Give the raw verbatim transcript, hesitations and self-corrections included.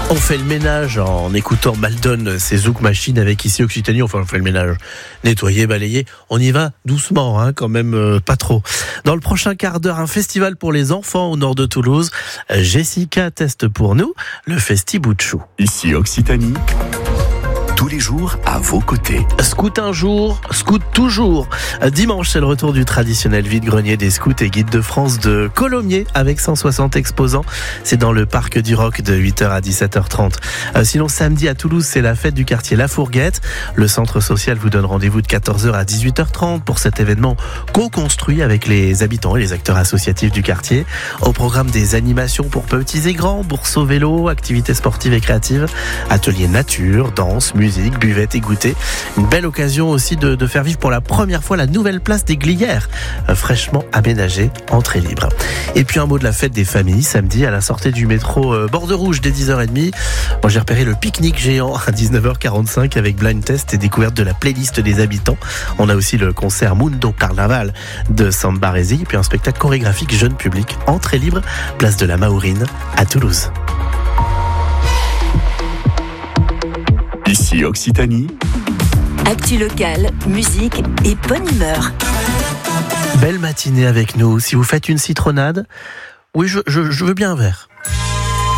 On fait le ménage en écoutant Maldon, c'est Zouk Machine avec ici Occitanie. Enfin, on fait le ménage, nettoyer, balayer. On y va doucement, hein, quand même euh, pas trop. Dans le prochain quart d'heure, un festival pour les enfants au nord de Toulouse. Jessica teste pour nous le Festi Boutchou. Ici Occitanie. Tous les jours à vos côtés. Scout un jour, scout toujours. Dimanche, c'est le retour du traditionnel vide-grenier des scouts et guides de France de Colomiers avec cent soixante exposants. C'est dans le parc du Roc de huit heures à dix-sept heures trente. Euh, sinon, samedi à Toulouse, c'est la fête du quartier La Fourguette. Le centre social vous donne rendez-vous de quatorze heures à dix-huit heures trente pour cet événement co-construit avec les habitants et les acteurs associatifs du quartier. Au programme des animations pour petits et grands, bourse au vélo, activités sportives et créatives, ateliers nature, danse, musique, musique, buvette et goûter. Une belle occasion aussi de, de faire vivre pour la première fois la nouvelle place des Glières, euh, fraîchement aménagée, entrée libre. Et puis un mot de la fête des familles, samedi à la sortie du métro euh, Borde Rouge dès dix heures trente. Moi j'ai repéré le pique-nique géant à dix-neuf heures quarante-cinq avec blind test et découverte de la playlist des habitants. On a aussi le concert Mundo Carnaval de Samba Rezi et puis un spectacle chorégraphique jeune public, entrée libre, place de la Mahourine à Toulouse. Ici Occitanie. Actu locale, musique et bonne humeur. Belle matinée avec nous. Si vous faites une citronnade, oui, je, je, je veux bien un verre.